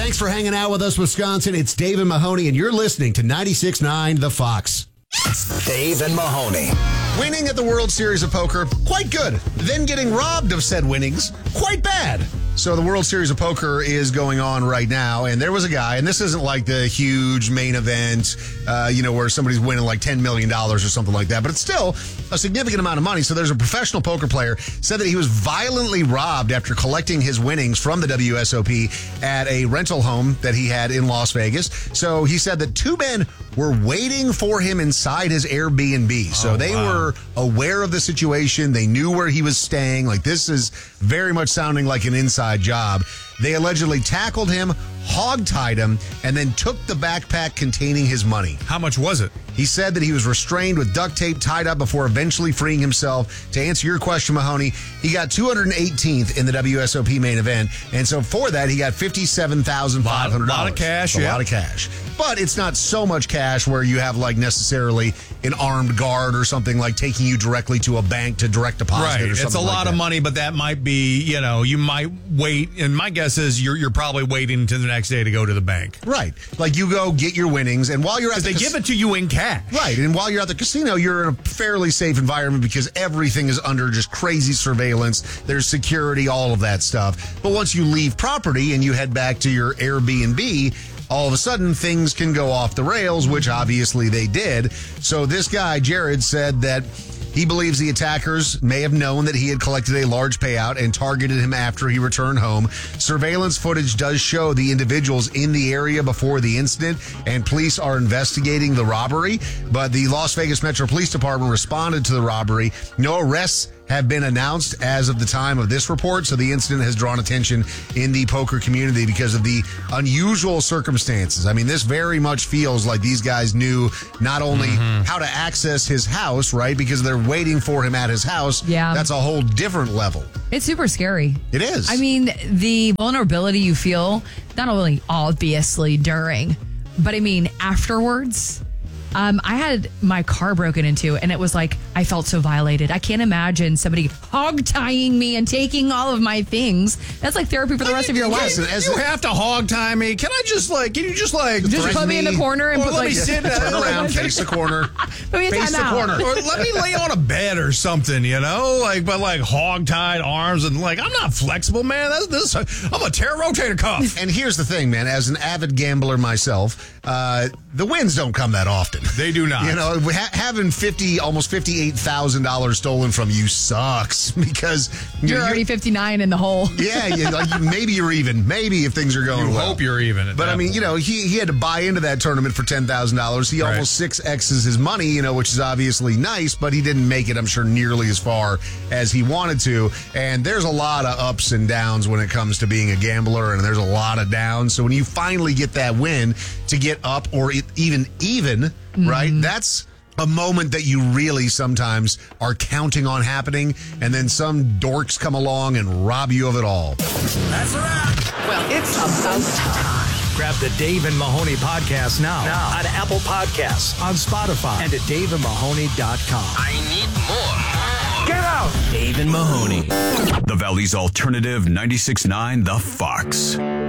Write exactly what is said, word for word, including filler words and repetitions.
Thanks for hanging out with us, Wisconsin. It's Dave and Mahoney, and you're listening to ninety-six point nine The Fox. Dave and Mahoney. Winning at the World Series of Poker, quite good. Then getting robbed of said winnings, quite bad. So the World Series of Poker is going on right now, and there was a guy, and this isn't like the huge main event, uh, you know, where somebody's winning like ten million dollars or something like that, but it's still a significant amount of money. So there's a professional poker player said that he was violently robbed after collecting his winnings from the W S O P at a rental home that he had in Las Vegas. So he said that two men were waiting for him inside his Airbnb. So oh, they wow. were aware of the situation. They knew where he was staying. Like, this is very much sounding like an inside job. They allegedly tackled him, hogtied him, and then took the backpack containing his money. How much was it? He said that he was restrained with duct tape, tied up before eventually freeing himself. To answer your question, Mahoney, he got two hundred eighteenth in the W S O P main event. And so for that, he got fifty-seven thousand five hundred dollars. A lot of cash, a yeah. lot of cash. But it's not so much cash where you have like necessarily an armed guard or something like taking you directly to a bank to direct deposit Right. or something It's a like lot that. of money, but that might be, you know, you might wait. And my guess is you're you're probably waiting until the next day to go to the bank. Right. Like you go get your winnings, and while you're at the They cas- give it to you in cash. Right. And while you're at the casino, you're in a fairly safe environment because everything is under just crazy surveillance. There's security, all of that stuff. But once you leave property and you head back to your Airbnb, all of a sudden things can go off the rails, which obviously they did. So this guy, Jared, said that he believes the attackers may have known that he had collected a large payout and targeted him after he returned home. Surveillance footage does show the individuals in the area before the incident, and police are investigating the robbery. But the Las Vegas Metro Police Department responded to the robbery. No arrests have been announced as of the time of this report, so the incident has drawn attention in the poker community because of the unusual circumstances. I mean, this very much feels like these guys knew not only mm-hmm. how to access his house, right, because they're waiting for him at his house. Yeah. That's a whole different level. It's super scary. It is. I mean, the vulnerability you feel, not only obviously during, but I mean afterwards. Um, I had my car broken into, and it was like, I felt so violated. I can't imagine somebody hog-tying me and taking all of my things. That's like therapy for the rest of your life. Listen, as you have to hog tie me. Can I just like, can you just like... Just put me in the corner and or put let like... me sit Turn around, face the corner. Put me in Face the timeout. corner. Or let me lay on a bed or something, you know? Like, but like hog-tied arms and like, I'm not flexible, man. That's this. I'm a terror rotator cuff. And here's the thing, man. As an avid gambler myself, uh, the wins don't come that often. They do not. You know, ha- having fifty, almost fifty-eight thousand dollars stolen from you sucks because you You're know, already fifty-nine in the hole. Yeah, yeah, like maybe you're even. Maybe if things are going You well. hope you're even. At But that I mean, point. you know, he he had to buy into that tournament for ten thousand dollars. He Right. almost six X's his money, you know, which is obviously nice, but he didn't make it, I'm sure, nearly as far as he wanted to. And there's a lot of ups and downs when it comes to being a gambler, and there's a lot of downs. So when you finally get that win to get up or it, even even, mm-hmm. right, that's a moment that you really sometimes are counting on happening, and then some dorks come along and rob you of it all. That's a wrap. Well, it's about time. Grab the Dave and Mahoney podcast now, now on Apple Podcasts, on Spotify, and at dave and mahoney dot com. I need more. Get out! Dave and Mahoney. The Valley's alternative ninety-six point nine The Fox.